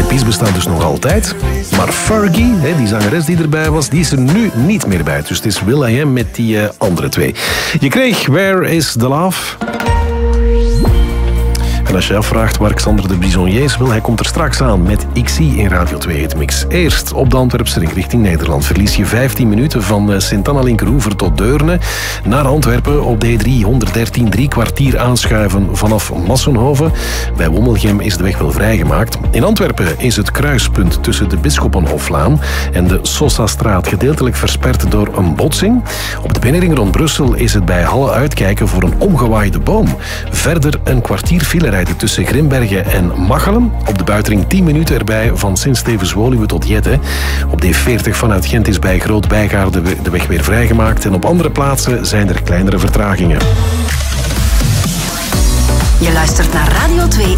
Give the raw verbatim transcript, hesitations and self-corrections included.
Pies bestaat dus nog altijd. Maar Fergie, die zangeres die erbij was, die is er nu niet meer bij. Dus het is will.i.am met die uh, andere twee. Je kreeg Where is the Love? En als je afvraagt waar Xander de Bisonnier is, wel, hij komt er straks aan met X I in Radio twee Hitmix. Eerst op de Antwerpse ring richting Nederland verlies je vijftien minuten van Sint-Anna-Linkeroever tot Deurne naar Antwerpen op D driehonderddertien, drie kwartier aanschuiven vanaf Massenhoven. Bij Wommelgem is de weg wel vrijgemaakt. In Antwerpen is het kruispunt tussen de Bisschoppenhoflaan en de Sosastraat gedeeltelijk versperd door een botsing. Op de binnenring rond Brussel is het bij Halle uitkijken voor een omgewaaide boom. Verder een kwartier file tussen Grimbergen en Machelen. Op de buitenring tien minuten erbij van Sint-Stevens-Woluwe tot Jette. Op D veertig vanuit Gent is bij Groot-Bijgaarde de weg weer vrijgemaakt. En op andere plaatsen zijn er kleinere vertragingen. Je luistert naar Radio twee